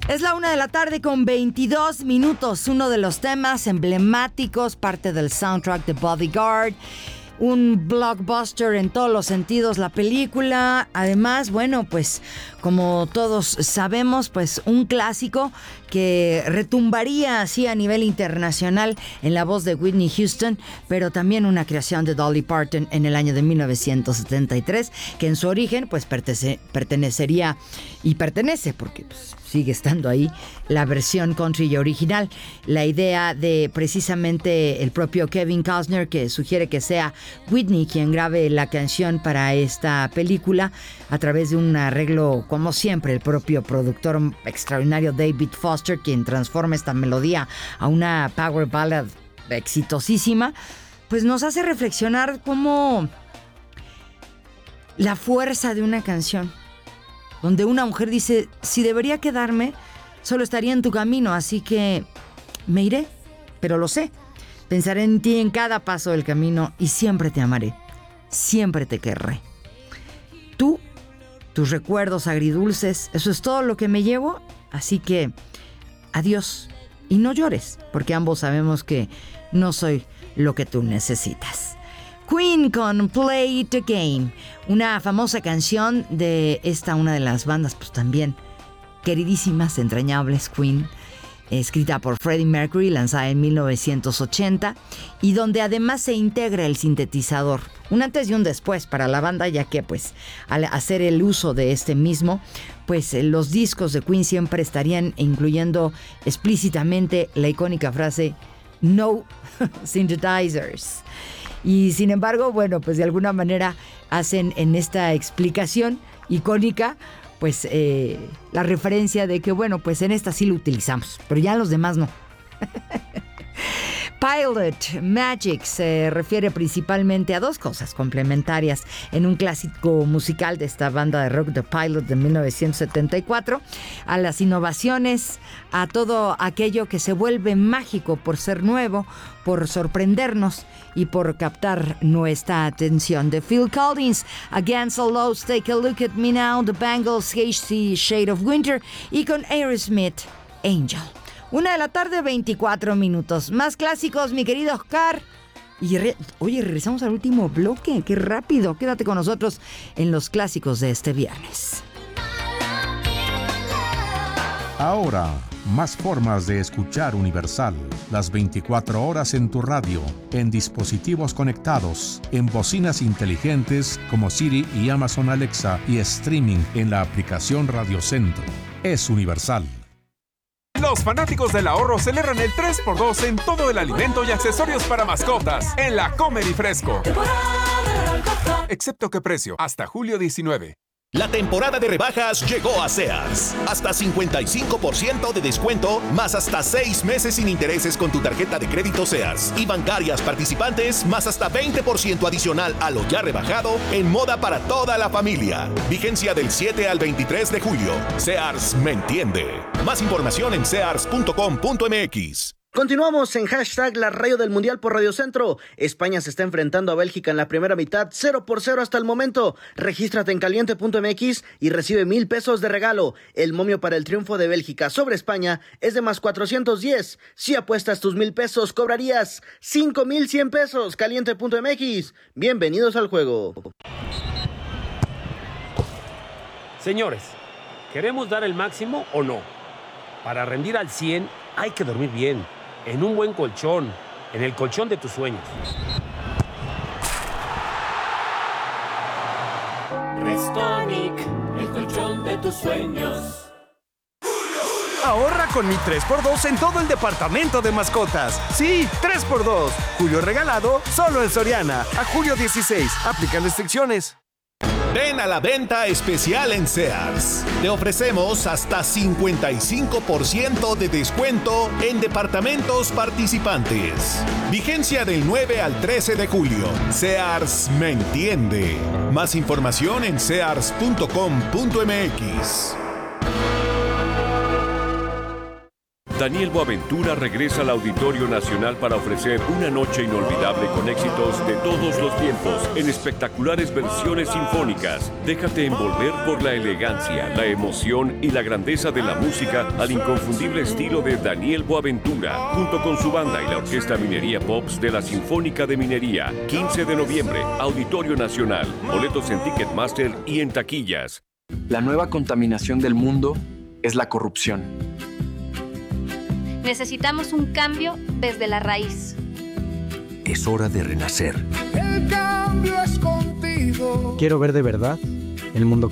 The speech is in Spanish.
Es la 1:00 con 22 minutos. Uno de los temas emblemáticos, parte del soundtrack de Bodyguard. Un blockbuster en todos los sentidos, la película. Además, bueno, pues como todos sabemos, pues un clásico que retumbaría así a nivel internacional en la voz de Whitney Houston, pero también una creación de Dolly Parton en el año de 1973, que en su origen pues pertenecería y pertenece, porque pues, sigue estando ahí la versión country original. La idea de precisamente el propio Kevin Costner, que sugiere que sea Whitney quien grabe la canción para esta película a través de un arreglo, como siempre, el propio productor extraordinario David Foster, quien transforma esta melodía a una power ballad exitosísima, pues nos hace reflexionar cómo la fuerza de una canción, donde una mujer dice: si debería quedarme, solo estaría en tu camino, así que me iré, pero lo sé. Pensaré en ti en cada paso del camino y siempre te amaré, siempre te querré. Tú, tus recuerdos agridulces, eso es todo lo que me llevo, así que adiós y no llores, porque ambos sabemos que no soy lo que tú necesitas. Queen con Play the Game, una famosa canción de una de las bandas pues también queridísimas, entrañables, Queen, escrita por Freddie Mercury, lanzada en 1980, y donde además se integra el sintetizador, un antes y un después para la banda, ya que pues al hacer el uso de este mismo, pues los discos de Queen siempre estarían incluyendo explícitamente la icónica frase "No synthesizers". Y sin embargo, bueno, pues de alguna manera hacen en esta explicación icónica pues la referencia de que, bueno, pues en esta sí lo utilizamos, pero ya en los demás no. Pilot Magic se refiere principalmente a dos cosas complementarias en un clásico musical de esta banda de rock, The Pilot, de 1974, a las innovaciones, a todo aquello que se vuelve mágico por ser nuevo, por sorprendernos y por captar nuestra atención. De Phil Collins, Against All Odds, Take a Look at Me Now, The Bangles, Hasty Shade of Winter, y con Aerosmith, Angel. 1:00, 24 minutos. Más clásicos, mi querido Oscar. Y oye, regresamos al último bloque. ¡Qué rápido! Quédate con nosotros en los clásicos de este viernes. Ahora, más formas de escuchar Universal. Las 24 horas en tu radio, en dispositivos conectados, en bocinas inteligentes como Siri y Amazon Alexa, y streaming en la aplicación Radio Centro. Es Universal. Los fanáticos del ahorro celebran el 3x2 en todo el alimento y accesorios para mascotas en la Comer y Fresco. Excepto que precio, hasta julio 19. La temporada de rebajas llegó a Sears. Hasta 55% de descuento, más hasta 6 meses sin intereses con tu tarjeta de crédito Sears. Y bancarias participantes, más hasta 20% adicional a lo ya rebajado en moda para toda la familia. Vigencia del 7 al 23 de julio. Sears me entiende. Más información en sears.com.mx. Continuamos en hashtag La Radio del Mundial por Radio Centro. España se está enfrentando a Bélgica en la primera mitad, 0-0 hasta el momento. Regístrate en caliente.mx y recibe 1,000 pesos de regalo. El momio para el triunfo de Bélgica sobre España es de más 410. Si apuestas tus 1,000 pesos, cobrarías 5,100 pesos. Caliente.mx. Bienvenidos al juego. Señores, ¿queremos dar el máximo o no? Para rendir al 100 hay que dormir bien, en un buen colchón, en el colchón de tus sueños. Restonic, el colchón de tus sueños. Ahorra con mi 3x2 en todo el departamento de mascotas. Sí, 3x2. Julio regalado solo en Soriana. A julio 16. Aplican restricciones. Ven a la venta especial en Sears. Te ofrecemos hasta 55% de descuento en departamentos participantes. Vigencia del 9 al 13 de julio. Sears me entiende. Más información en sears.com.mx. Daniel Boaventura regresa al Auditorio Nacional para ofrecer una noche inolvidable con éxitos de todos los tiempos en espectaculares versiones sinfónicas. Déjate envolver por la elegancia, la emoción y la grandeza de la música al inconfundible estilo de Daniel Boaventura, junto con su banda y la Orquesta Minería Pops de la Sinfónica de Minería. 15 de noviembre, Auditorio Nacional. Boletos en Ticketmaster y en taquillas. La nueva contaminación del mundo es la corrupción. Necesitamos un cambio desde la raíz. Es hora de renacer. El cambio es contigo. Quiero ver de verdad el mundo